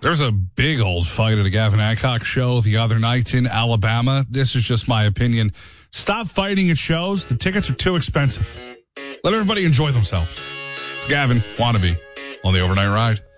There's a big old fight at a Gavin Adcock show the other night in Alabama. This is just my opinion. Stop fighting at shows. The tickets are too expensive. Let everybody enjoy themselves. It's Gavin Wannabe on the Overnight Ride.